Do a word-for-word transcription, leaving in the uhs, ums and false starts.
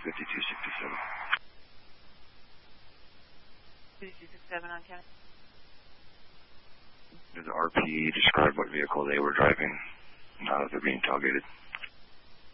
fifty-two sixty-seven. fifty-two sixty-seven on Kennedy. Did the R P describe what vehicle they were driving now that they're being tailgated?